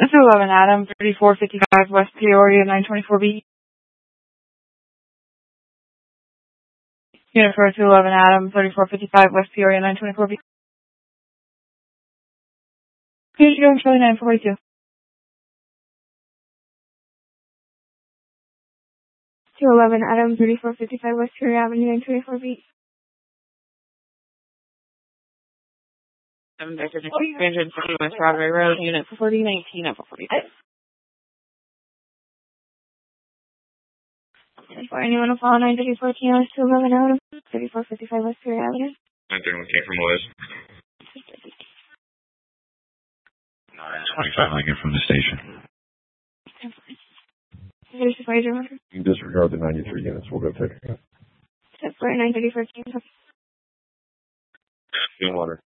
This is 11 Adam, 3455 West Peoria, 924B. Unit 4211 Adam, 3455 West Peoria, 924B. Unit going Charlie 942. 211 Adam, 3455 West Peoria Avenue, 924B. 350 West Broadway Road, Unit 4019 up 40. For anyone to follow 934 West 211 Adam, 3455 West Peoria Avenue. 931 came from Liz. 925 Lincoln from the station. You can disregard the 93 units. We'll go take it. For 934 King. Water.